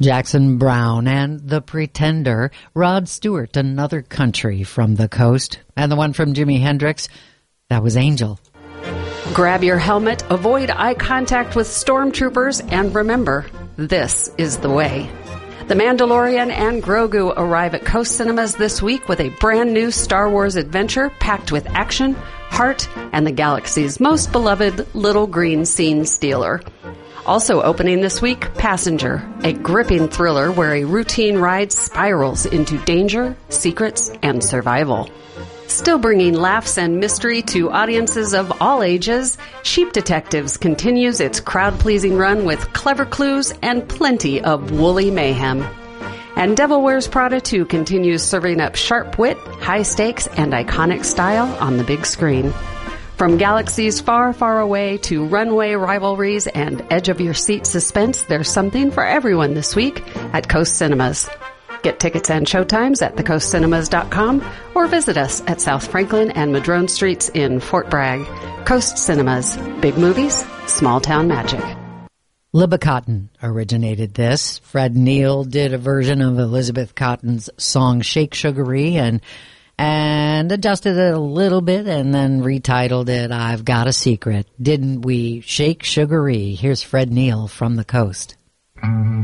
Jackson Browne and The Pretender, Rod Stewart, Another Country from the Coast, and the one from Jimi Hendrix, that was Angel. Grab your helmet, avoid eye contact with stormtroopers, and remember, this is the way. The Mandalorian and Grogu arrive at Coast Cinemas this week with a brand new Star Wars adventure packed with action, heart, and the galaxy's most beloved little green scene stealer. Also opening this week, Passenger, a gripping thriller where a routine ride spirals into danger, secrets, and survival. Still bringing laughs and mystery to audiences of all ages, Sheep Detectives continues its crowd-pleasing run with clever clues and plenty of woolly mayhem. And Devil Wears Prada 2 continues serving up sharp wit, high stakes, and iconic style on the big screen. From galaxies far, far away to runway rivalries and edge-of-your-seat suspense, there's something for everyone this week at Coast Cinemas. Get tickets and showtimes at thecoastcinemas.com or visit us at South Franklin and Madrone Streets in Fort Bragg. Coast Cinemas. Big movies, small town magic. Libba Cotten originated this. Fred Neil did a version of Elizabeth Cotton's song Shake Sugaree and adjusted it a little bit and then retitled it I've Got a Secret. Didn't we? Shake Sugaree. Here's Fred Neil from the Coast.